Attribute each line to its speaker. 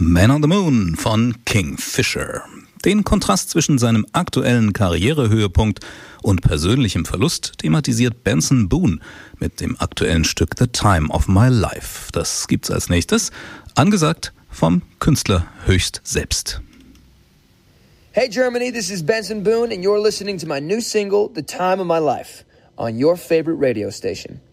Speaker 1: Man on the Moon von Kingfisher. Den Kontrast zwischen seinem aktuellen Karrierehöhepunkt und persönlichem Verlust thematisiert Benson Boone mit dem aktuellen Stück The Time of My Life. Das gibt's als nächstes, angesagt vom Künstler höchst selbst.
Speaker 2: Hey Germany, this is Benson Boone and you're listening to my new single, The Time of My Life, on your favorite radio station.